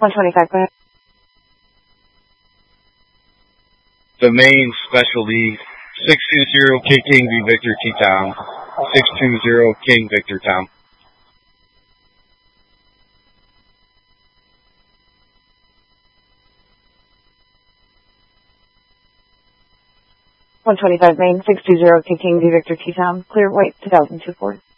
125, go ahead. The main specialty, 620 King V Victor T-Town, 620 King Victor Town. 125 Main, 620 King V Victor T-Town, clear white 2002 Ford.